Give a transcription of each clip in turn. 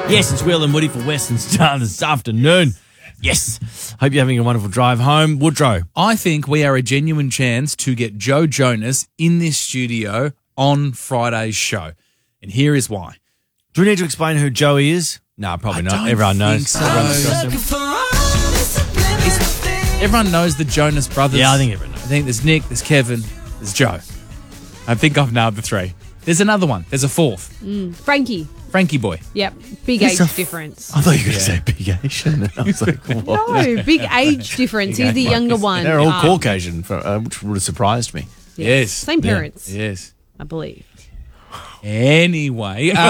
Yes, it's Will and Woody for Western Star this afternoon. Yes. Hope you're having a wonderful drive home. Woodrow. I think we are a genuine chance to get Joe Jonas in this studio on Friday's show. And here is why. Do we need to explain who Joey is? No, probably not. Everyone knows. So. Everyone knows the Jonas Brothers. Yeah, I think everyone knows. I think there's Nick, there's Kevin, there's Joe. I think I've nailed the three. There's another one. There's a fourth. Frankie boy. Yep. Big age difference. I thought you were going to say big Asian. And I was like, what? No, big age difference. He's the younger one. They're all Caucasian, which would have surprised me. Yes. Same parents. Yeah. Yes. I believe. Anyway,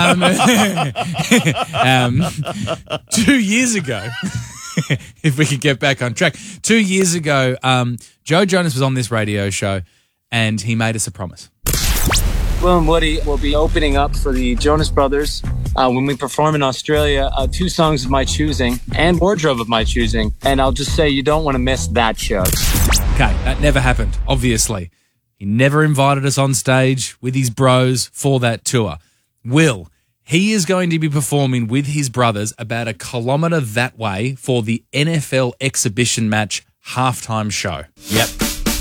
2 years ago, if we could get back on track, 2 years ago, Joe Jonas was on this radio show and he made us a promise. Will and Woody will be opening up for the Jonas Brothers when we perform in Australia, 2 songs of my choosing and wardrobe of my choosing. And I'll just say you don't want to miss that show. Okay, that never happened, obviously. He never invited us on stage with his bros for that tour. Will, he is going to be performing with his brothers about 1 kilometre that way for the NFL exhibition match halftime show. Yep.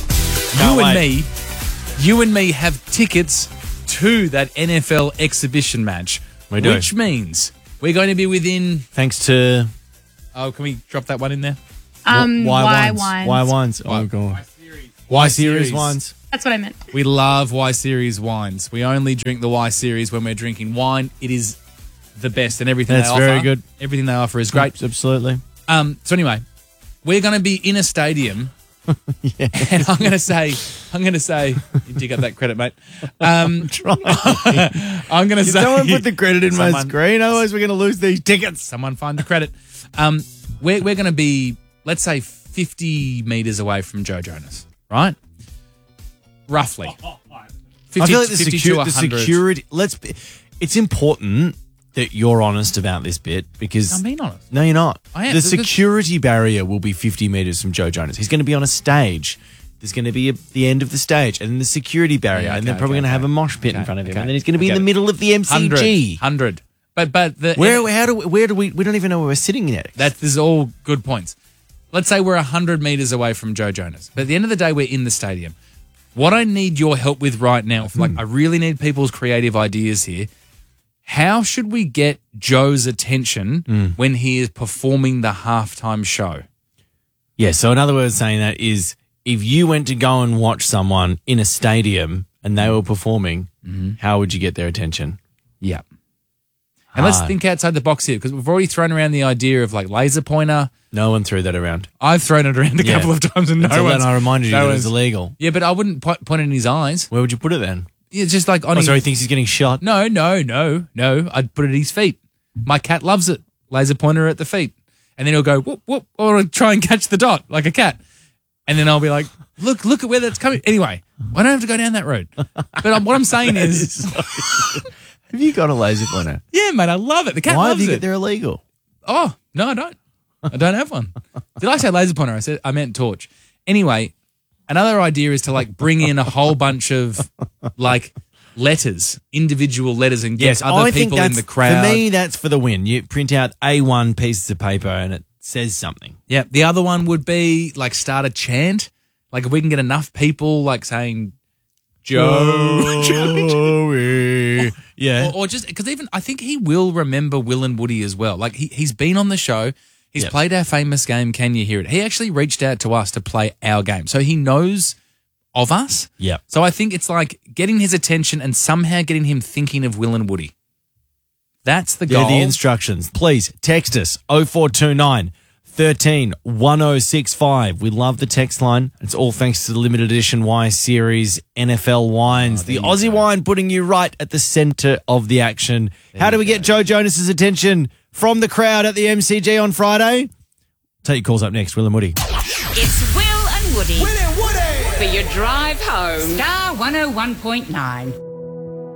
You and me have tickets to that NFL exhibition match. We do. Which means we're going to be within... Thanks to... Oh, can we drop that one in there? Y Wines. Oh, God. Y Series wines. That's what I meant. We love Y Series wines. We only drink the Y Series when we're drinking wine. It is the best, and everything That's they offer. very good. Everything they offer is great. Absolutely. So anyway, we're going to be in a stadium, Yeah. and I'm going to say, you dig up that credit, mate. I'm going to say, Someone put the credit in my screen, otherwise we're going to lose these tickets. Someone find the credit. We're going to be, let's say, 50 metres away from Joe Jonas, right? Roughly. 50, I feel like the 50 to 100. security. It's important that you're honest about this bit because I'm being honest. No, you're not. I am. The security barrier will be 50 metres from Joe Jonas. He's going to be on a stage. There's going to be the end of the stage, and then the security barrier, and they're probably going to have a mosh pit in front of him, and then he's going to be in the middle of the MCG. 100. But the where do we don't even know where we're sitting yet. This is all good points. Let's say we're 100 metres away from Joe Jonas, but at the end of the day, we're in the stadium. What I need your help with right now, I really need people's creative ideas here. How should we get Joe's attention when he is performing the halftime show? Yeah, so another way of saying that is if you went to go and watch someone in a stadium and they were performing, how would you get their attention? Yeah. And let's think outside the box here because we've already thrown around the idea of like laser pointer. No one threw that around. I've thrown it around a couple of times and no one's... I reminded you that it was illegal. Yeah, but I wouldn't point it in his eyes. Where would you put it then? Yeah, just like on so he thinks he's getting shot? No. I'd put it at his feet. My cat loves it. Laser pointer at the feet. And then he'll go, whoop, whoop, or try and catch the dot like a cat. And then I'll be like, look at where that's coming. Anyway, I don't have to go down that road. But what I'm saying is... Have you got a laser pointer? Yeah, mate, I love it. The cat Why loves have you it. They're illegal. Oh, no, I don't. I don't have one. Did I say laser pointer? I meant torch. Anyway, another idea is to like bring in a whole bunch of like letters, individual letters, and get other people in the crowd. For me, that's for the win. You print out A1 pieces of paper and it says something. Yeah. The other one would be like start a chant. Like if we can get enough people like saying Joey. Yeah. Or just because even I think he will remember Will and Woody as well. Like he's been on the show. He's played our famous game, Can You Hear It? He actually reached out to us to play our game. So he knows of us. Yeah. So I think it's like getting his attention and somehow getting him thinking of Will and Woody. That's the goal. Yeah, the instructions. Please text us 0429 13 1065. We love the text line. It's all thanks to the limited edition Y Series NFL wines. The Aussie wine putting you right at the centre of the action. How do we get Joe Jonas's attention from the crowd at the MCG on Friday? Take your calls up next. Will and Woody. It's Will and Woody. Will and Woody. For your drive home. Star 101.9.